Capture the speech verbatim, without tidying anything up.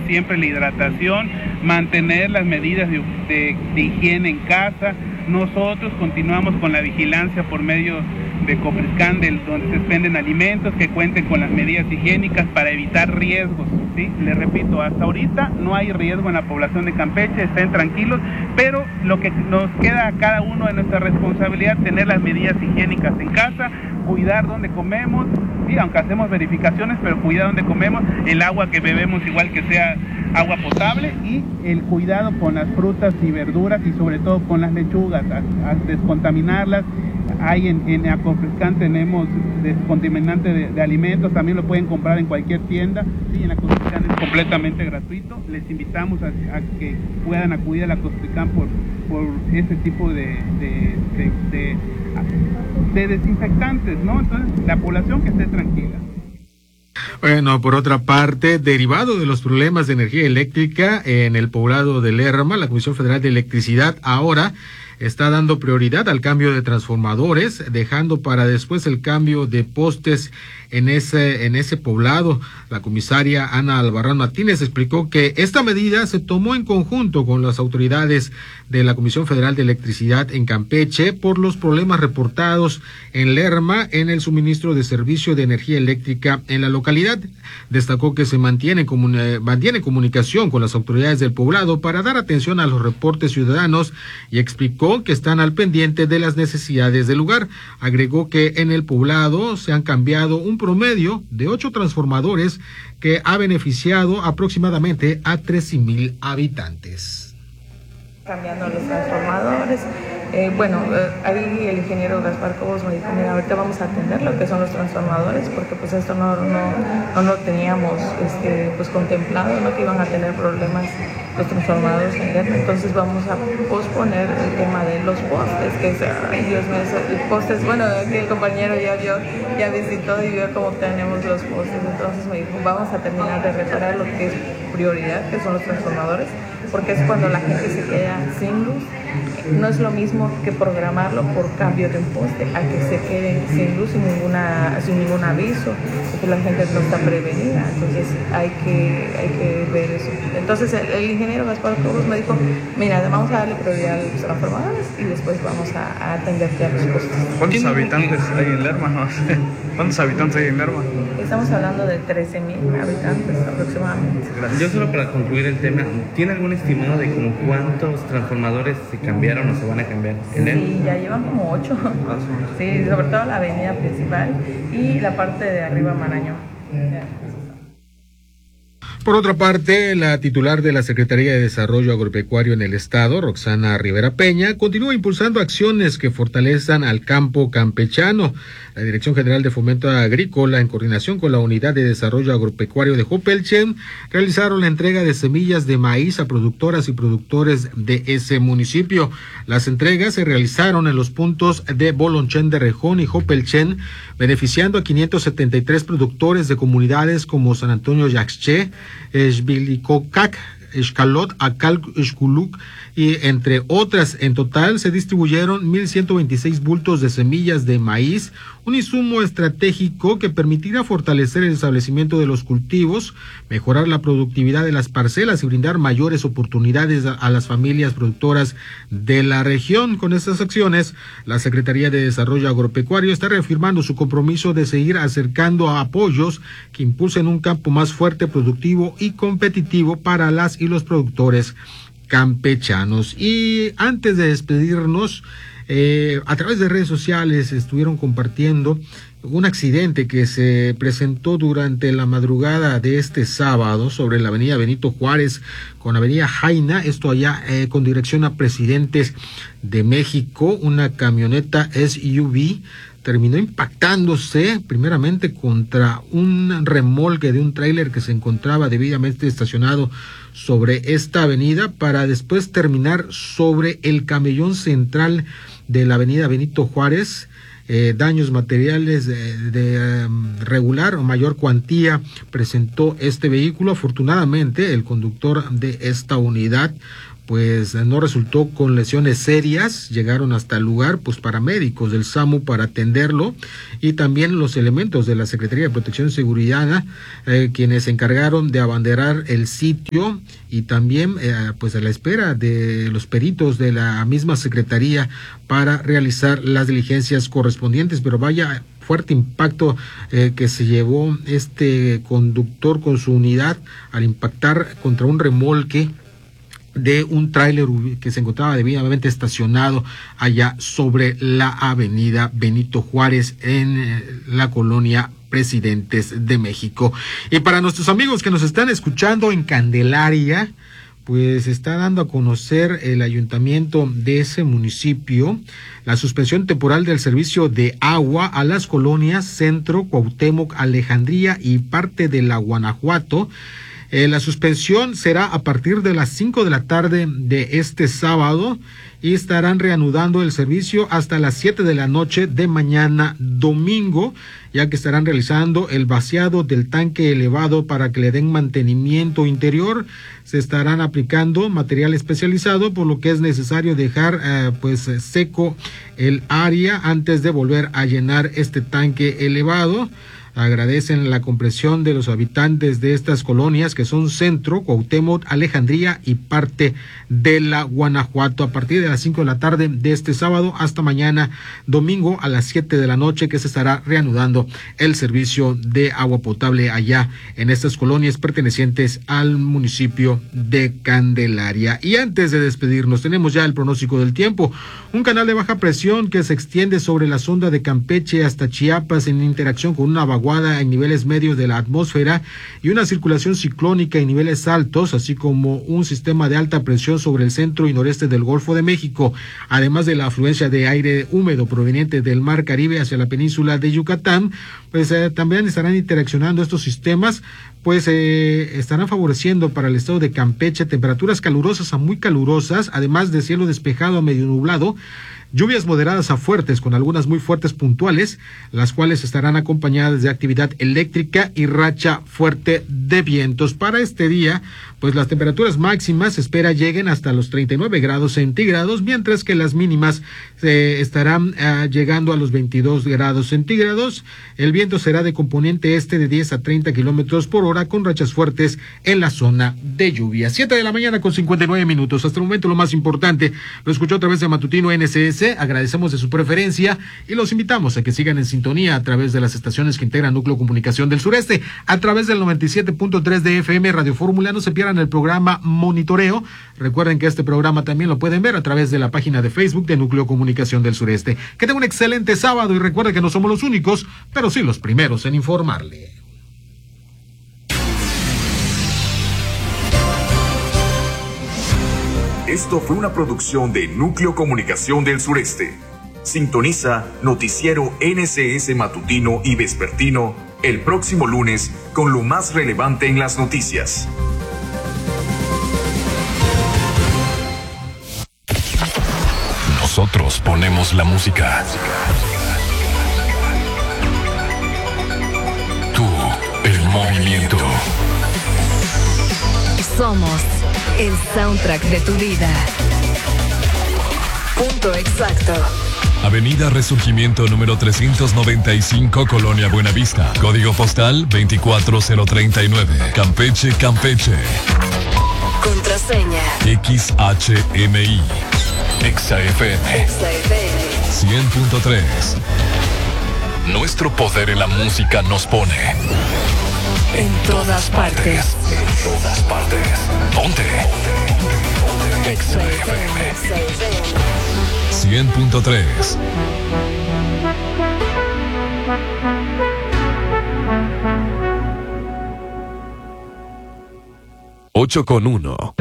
siempre la hidratación, mantener las medidas de, de, de higiene en casa. Nosotros continuamos con la vigilancia por medio de Copriscan, donde se expenden alimentos que cuenten con las medidas higiénicas para evitar riesgos, ¿sí? Les repito, hasta ahorita no hay riesgo en la población de Campeche, estén tranquilos, pero lo que nos queda a cada uno de nuestra responsabilidad, tener las medidas higiénicas en casa, cuidar donde comemos, sí, aunque hacemos verificaciones, pero cuidar donde comemos, el agua que bebemos igual que sea agua potable, y el cuidado con las frutas y verduras y sobre todo con las lechugas, a, a descontaminarlas. Hay en, en Acofrescan tenemos descontaminante de, de alimentos, también lo pueden comprar en cualquier tienda, sí, en Acofrescan es completamente gratuito. Les invitamos a, a que puedan acudir a la Acofrescan por, por ese tipo de, de, de, de, de desinfectantes, ¿no? Entonces, la población que esté tranquila. Bueno, por otra parte, derivado de los problemas de energía eléctrica en el poblado de Lerma, la Comisión Federal de Electricidad ahora está dando prioridad al cambio de transformadores, dejando para después el cambio de postes en ese en ese poblado. La comisaria Ana Albarrán Martínez explicó que esta medida se tomó en conjunto con las autoridades de la Comisión Federal de Electricidad en Campeche por los problemas reportados en Lerma en el suministro de servicio de energía eléctrica en la localidad. Destacó que se mantiene, comun- mantiene comunicación con las autoridades del poblado para dar atención a los reportes ciudadanos y explicó que están al pendiente de las necesidades del lugar. Agregó que en el poblado se han cambiado un promedio de ocho transformadores que ha beneficiado aproximadamente a trece mil habitantes. Cambiando los transformadores, eh, bueno, eh, ahí el ingeniero Gaspar Cobos me dijo, mira, ahorita vamos a atender lo que son los transformadores, porque pues esto no, no, no lo teníamos este, pues contemplado, no que iban a tener problemas los transformadores en Lerma, entonces vamos a posponer el tema de los postes, que es, ay Dios mío, los postes, bueno, aquí el compañero ya vio, ya visitó y vio cómo tenemos los postes, entonces me dijo, vamos a terminar de reparar lo que es prioridad, que son los transformadores, porque es cuando la gente se queda sin luz. No es lo mismo que programarlo por cambio de un poste a que se queden sin luz sin ninguna sin ningún aviso, porque la gente no está prevenida, entonces hay que hay que ver eso. Entonces el, el ingeniero Gaspar Cobos me dijo, mira, vamos a darle prioridad a los transformadores y después vamos a, a atender ya los postes. ¿Cuántos habitantes hay en Lerma? No? ¿Cuántos habitantes hay en Lerma? Estamos hablando de trece mil habitantes aproximadamente. Yo solo para concluir el tema, ¿tiene algún estimado de como cuántos transformadores se cambiaron o se van a cambiar en él? Sí, ya llevan como ocho. Sí, sobre todo la avenida principal y la parte de arriba Marañón. Por otra parte, la titular de la Secretaría de Desarrollo Agropecuario en el Estado, Roxana Rivera Peña, continúa impulsando acciones que fortalezcan al campo campechano. La Dirección General de Fomento Agrícola, en coordinación con la Unidad de Desarrollo Agropecuario de Jopelchen, realizaron la entrega de semillas de maíz a productoras y productores de ese municipio. Las entregas se realizaron en los puntos de Bolonchen de Rejón y Jopelchen, beneficiando a quinientos setenta y tres productores de comunidades como San Antonio Yaxché, Xbilicocac, Xcalot, Acal, Xculuc y entre otras. En total se distribuyeron mil ciento veintiséis bultos de semillas de maíz, un insumo estratégico que permitirá fortalecer el establecimiento de los cultivos, mejorar la productividad de las parcelas y brindar mayores oportunidades a, a las familias productoras de la región. Con estas acciones, la Secretaría de Desarrollo Agropecuario está reafirmando su compromiso de seguir acercando a apoyos que impulsen un campo más fuerte, productivo y competitivo para las y los productores campechanos. Y antes de despedirnos, eh, a través de redes sociales estuvieron compartiendo un accidente que se presentó durante la madrugada de este sábado sobre la avenida Benito Juárez con avenida Jaina, esto allá eh, con dirección a Presidentes de México. Una camioneta S U V terminó impactándose primeramente contra un remolque de un tráiler que se encontraba debidamente estacionado sobre esta avenida, para después terminar sobre el camellón central de la avenida Benito Juárez. Eh, daños materiales de, de um, regular o mayor cuantía presentó este vehículo. Afortunadamente, el conductor de esta unidad pues no resultó con lesiones serias. Llegaron hasta el lugar pues paramédicos del SAMU para atenderlo, y también los elementos de la Secretaría de Protección y Seguridad, eh, quienes se encargaron de abanderar el sitio, y también eh, pues a la espera de los peritos de la misma Secretaría para realizar las diligencias correspondientes. Pero vaya fuerte impacto eh, que se llevó este conductor con su unidad al impactar contra un remolque de un tráiler que se encontraba debidamente estacionado allá sobre la avenida Benito Juárez en eh, la colonia Presidentes de México. Y para nuestros amigos que nos están escuchando en Candelaria, pues está dando a conocer el ayuntamiento de ese municipio la suspensión temporal del servicio de agua a las colonias Centro, Cuauhtémoc, Alejandría y parte de la Guanajuato. Eh, la suspensión será a partir de las cinco de la tarde de este sábado, y estarán reanudando el servicio hasta las siete de la noche de mañana domingo, ya que estarán realizando el vaciado del tanque elevado para que le den mantenimiento interior. Se estarán aplicando material especializado, por lo que es necesario dejar eh, pues seco el área antes de volver a llenar este tanque elevado. Agradecen la comprensión de los habitantes de estas colonias, que son Centro, Cuauhtémoc, Alejandría y parte de la Guanajuato, a partir de las cinco de la tarde de este sábado hasta mañana domingo a las siete de la noche, que se estará reanudando el servicio de agua potable allá en estas colonias pertenecientes al municipio de Candelaria. Y antes de despedirnos, tenemos ya el pronóstico del tiempo. Un canal de baja presión que se extiende sobre la sonda de Campeche hasta Chiapas en interacción con una vaguada en niveles medios de la atmósfera y una circulación ciclónica en niveles altos, así como un sistema de alta presión sobre el centro y noreste del Golfo de México, además de la afluencia de aire húmedo proveniente del Mar Caribe hacia la península de Yucatán, pues eh, también estarán interaccionando estos sistemas, pues eh, estarán favoreciendo para el estado de Campeche temperaturas calurosas a muy calurosas, además de cielo despejado a medio nublado, lluvias moderadas a fuertes con algunas muy fuertes puntuales, las cuales estarán acompañadas de actividad eléctrica y racha fuerte de vientos. Para este día, pues las temperaturas máximas se espera lleguen hasta los treinta y nueve grados centígrados, mientras que las mínimas eh, estarán eh, llegando a los veintidós grados centígrados. El viento será de componente este de diez a treinta kilómetros por hora, con rachas fuertes en la zona de lluvia. Siete de la mañana con cincuenta y nueve minutos. Hasta el momento lo más importante lo escuchó a través de Matutino N S S. Agradecemos de su preferencia y los invitamos a que sigan en sintonía a través de las estaciones que integran Núcleo Comunicación del Sureste, a través del noventa y siete punto tres de F M Radio Fórmula. No se pierdan el programa Monitoreo. Recuerden que este programa también lo pueden ver a través de la página de Facebook de Núcleo Comunicación del Sureste. Que tengan un excelente sábado, y recuerden que no somos los únicos, pero sí los primeros en informarle. Esto fue una producción de Núcleo Comunicación del Sureste. Sintoniza Noticiero N S S Matutino y Vespertino el próximo lunes con lo más relevante en las noticias. Nosotros ponemos la música. Tú, el movimiento. Somos el soundtrack de tu vida. Punto exacto. Avenida Resurgimiento número trescientos noventa y cinco, Colonia Buenavista. Código postal veinticuatro mil treinta y nueve. Campeche, Campeche. Contraseña X H M I. Exa F M. Exa F M cien punto tres. Nuestro poder en la música nos pone en todas partes. En todas partes. Ponte. Exa F M. cien punto tres. ocho con uno.